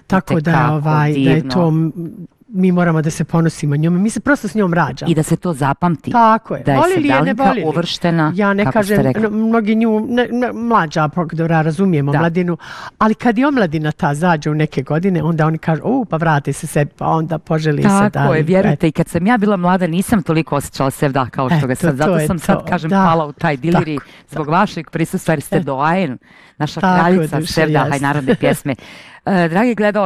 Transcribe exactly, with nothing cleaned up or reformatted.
tako da, ovaj, da je to, mi moramo da se ponosimo njome, mi se prosto s njom rađamo. I da se to zapamti. Tako je. Da je volili Sedalinka je, ne uvrštena, ja ne kako kažem, ste rekli. mnogi nju, ne, ne, mlađa, da razumijemo da. Mladinu, ali kad je omladina ta zađe u neke godine, onda oni kažu, u, pa vrate se sebi, pa onda poželi tako se. Tako je, vjerujte, i kad sam ja bila mlada, nisam toliko osjećala sevdah kao što ga sam, zato sam to, sad, kažem, da. Pala u taj diliri tako, zbog tako. Vašeg prisustva, jer ste doajen, naša kraljica sevdaha i narodne pjesme. Uh, dragi gledalci,